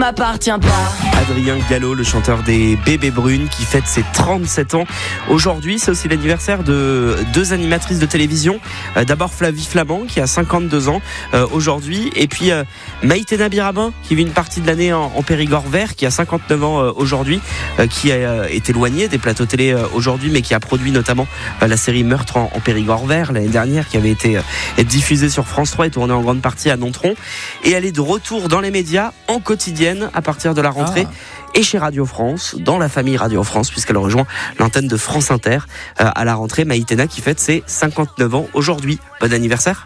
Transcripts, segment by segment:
M'appartient pas. Adrien Gallo, le chanteur des Bébés Brunes, qui fête ses 37 ans aujourd'hui. C'est aussi l'anniversaire de deux animatrices de télévision. D'abord Flavie Flament, qui a 52 ans aujourd'hui. Et puis Maïtena Birabin, qui vit une partie de l'année en Périgord vert, qui a 59 ans aujourd'hui, qui est éloigné des plateaux télé aujourd'hui, mais qui a produit notamment la série Meurtre en Périgord vert l'année dernière, qui avait été diffusée sur France 3 et tournée en grande partie à Nontron. Et elle est de retour dans les médias en quotidienne à partir de la rentrée et chez Radio France, dans la famille Radio France, puisqu'elle rejoint l'antenne de France Inter à la rentrée. Maïtena qui fête ses 59 ans aujourd'hui. Bon anniversaire.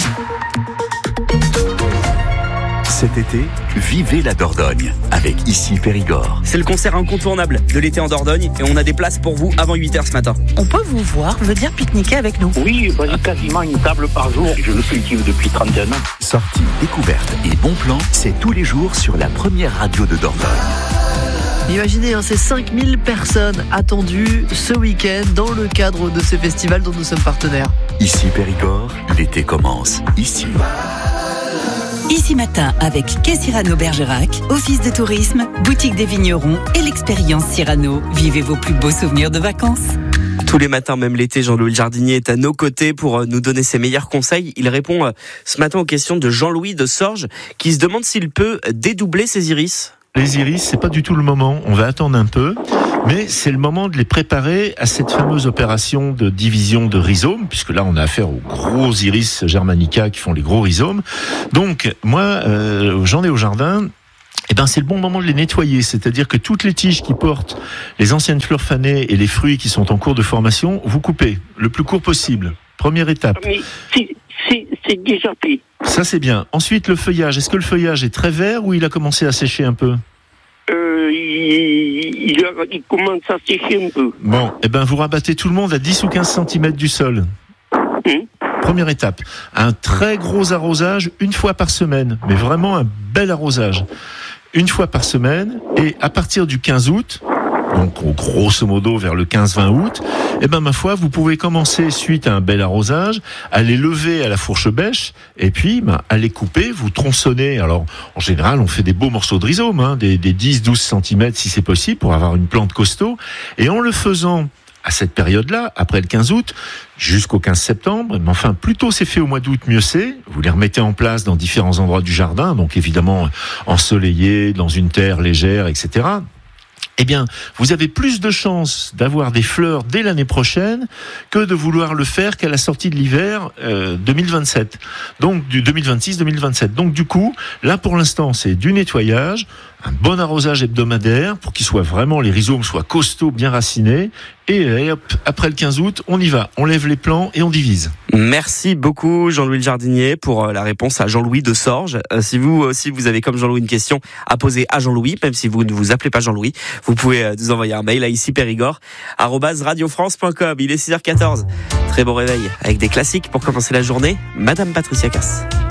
Cet été, vivez la Dordogne avec Ici Périgord. C'est le concert incontournable de l'été en Dordogne et on a des places pour vous avant 8h ce matin. On peut vous voir, venir pique-niquer avec nous. Oui, quasiment une table par jour. Je le cultive depuis 31 ans. Sorties, découvertes et bons plans, c'est tous les jours sur la première radio de Dordogne. Imaginez, ces 5000 personnes attendues ce week-end dans le cadre de ces festivals dont nous sommes partenaires. Ici Périgord, l'été commence ici. Ici Matin avec Quai Cyrano Bergerac, Office de tourisme, Boutique des vignerons et l'expérience Cyrano. Vivez vos plus beaux souvenirs de vacances. Tous les matins, même l'été, Jean-Louis Jardinier est à nos côtés pour nous donner ses meilleurs conseils. Il répond ce matin aux questions de Jean-Louis de Sorges, qui se demande s'il peut dédoubler ses iris. Les iris, c'est pas du tout le moment. On va attendre un peu. Mais c'est le moment de les préparer à cette fameuse opération de division de rhizomes, puisque là on a affaire aux gros iris germanica qui font les gros rhizomes. Donc moi, j'en ai au jardin. C'est le bon moment de les nettoyer, c'est-à-dire que toutes les tiges qui portent les anciennes fleurs fanées et les fruits qui sont en cours de formation, vous coupez le plus court possible. Première étape. Mais c'est déjà fait. Ça c'est bien. Ensuite le feuillage. Est-ce que le feuillage est très vert ou il a commencé à sécher un peu ? Il commence à sécher un peu. Bon, vous rabattez tout le monde à 10 ou 15 cm du sol. Première étape. Un très gros arrosage une fois par semaine, mais vraiment un bel arrosage. Une fois par semaine, et à partir du 15 août, donc grosso modo vers le 15-20 août, ma foi, vous pouvez commencer, suite à un bel arrosage, à les lever à la fourche bêche, et puis à les couper, vous tronçonnez. Alors, en général, on fait des beaux morceaux de rhizome, des 10-12 cm si c'est possible, pour avoir une plante costaud. Et en le faisant à cette période-là, après le 15 août, jusqu'au 15 septembre, mais enfin, plus tôt c'est fait au mois d'août, mieux c'est. Vous les remettez en place dans différents endroits du jardin, donc évidemment ensoleillés, dans une terre légère, etc. Vous avez plus de chances d'avoir des fleurs dès l'année prochaine que de vouloir le faire qu'à la sortie de l'hiver 2027. Donc du 2026-2027. Donc du coup, là pour l'instant, c'est du nettoyage, un bon arrosage hebdomadaire pour qu'ils soient vraiment, les rhizomes soient costauds, bien racinés. Et hop, après le 15 août, on y va. On lève les plants et on divise. Merci beaucoup Jean-Louis Jardinier pour la réponse à Jean-Louis de Sorges. Si vous aussi vous avez comme Jean-Louis une question à poser à Jean-Louis, même si vous ne vous appelez pas Jean-Louis, vous pouvez nous envoyer un mail à icipérigord@radiofrance.com. Il est 6h14. Très bon réveil avec des classiques pour commencer la journée. Madame Patricia Cass.